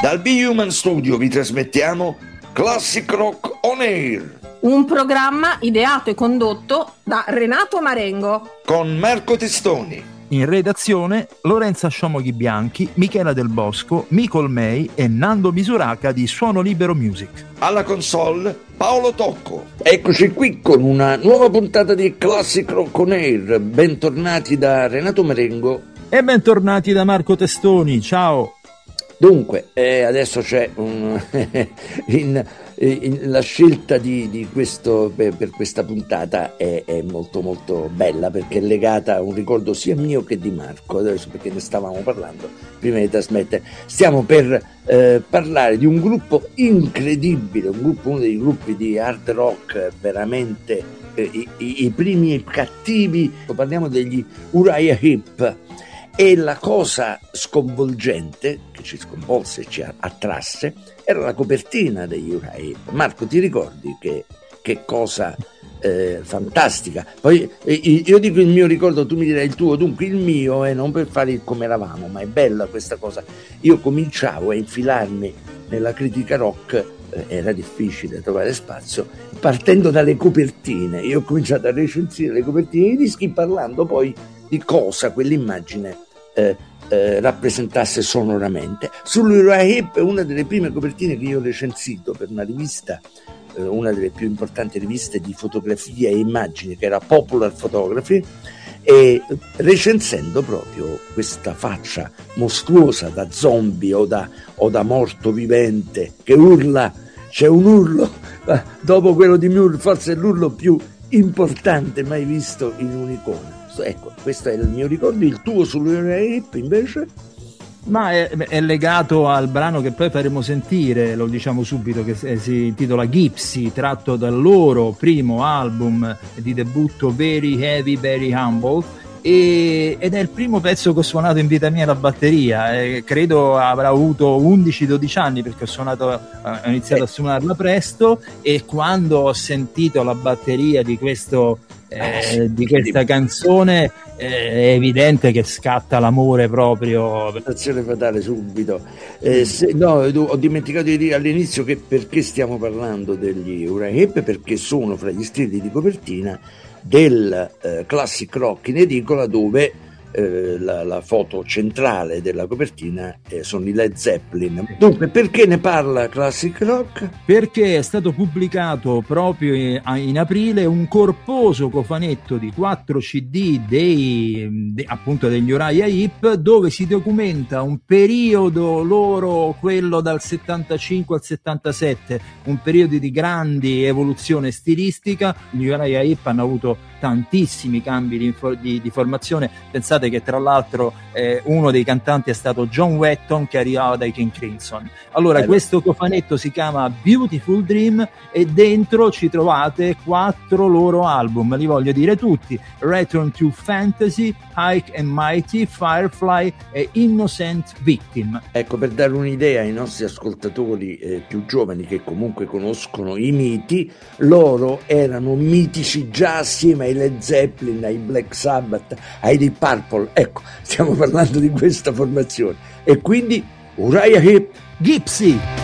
Dal Be Human Studio vi trasmettiamo Classic Rock On Air, un programma ideato e condotto da Renato Marengo con Marco Testoni. In redazione Lorenza Sciomoghi Bianchi, Michela Del Bosco, Micol May e Nando Misuraca di Suono Libero Music. Alla console Paolo Tocco. Eccoci qui con una nuova puntata di Classic Rock On Air. Bentornati da Renato Marengo e bentornati da Marco Testoni. Ciao. Dunque, adesso c'è la scelta di questo per questa puntata è molto molto bella, perché è legata a un ricordo sia mio che di Marco. Adesso, perché ne stavamo parlando prima di trasmettere, stiamo per parlare di un gruppo incredibile, uno dei gruppi di hard rock veramente i primi cattivi. Parliamo degli Uriah Heep. E la cosa sconvolgente che ci sconvolse e ci attrasse era la copertina degli Uriah Heep. Marco, ti ricordi che cosa fantastica? Poi io dico il mio ricordo, tu mi dirai il tuo. Dunque il mio è non per fare il come eravamo, ma è bella questa cosa. Io cominciavo a infilarmi nella critica rock, era difficile trovare spazio, partendo dalle copertine. Io ho cominciato a recensire le copertine dei dischi, parlando poi di cosa quell'immagine rappresentasse sonoramente. Sull'Uriah Heep, una delle prime copertine che io ho recensito per una rivista, una delle più importanti riviste di fotografia e immagini, che era Popular Photography, e recensendo proprio questa faccia mostruosa da zombie o da morto vivente che urla. C'è un urlo, dopo quello di Muir, forse è l'urlo più importante mai visto in un'icona. Ecco, questo è il mio ricordo. Il tuo sull'Uriah Heep invece? Ma è legato al brano che poi faremo sentire, lo diciamo subito, che si intitola Gypsy, tratto dal loro primo album di debutto Very Heavy, Very Humble, ed è il primo pezzo che ho suonato in vita mia la batteria. Credo avrà avuto 11-12 anni, perché ho iniziato a suonarla presto, e quando ho sentito la batteria di questa canzone è evidente che scatta l'amore proprio. Azione fatale subito. Ho dimenticato di dire all'inizio che perché stiamo parlando degli Uriah Heep, perché sono fra gli stili di copertina del Classic Rock in edicola, dove la foto centrale della copertina sono i Led Zeppelin. Dunque, perché ne parla Classic Rock? Perché è stato pubblicato proprio in aprile un corposo cofanetto di 4 CD appunto degli Uriah Heep, dove si documenta un periodo loro, quello dal 75 al 77, un periodo di grande evoluzione stilistica. Gli Uriah Heep hanno avuto tantissimi cambi di formazione. Pensate che tra l'altro uno dei cantanti è stato John Wetton, che arrivava dai King Crimson. Allora, questo cofanetto si chiama Beautiful Dream e dentro ci trovate 4 loro album, li voglio dire tutti: Return to Fantasy, High and Mighty, Firefly e Innocent Victim. Ecco, per dare un'idea ai nostri ascoltatori più giovani, che comunque conoscono i miti, loro erano mitici già assieme ai Led Zeppelin, ai Black Sabbath, ai Deep Purple. Ecco, stiamo parlando di questa formazione. E quindi Uriah Heep, Gypsy.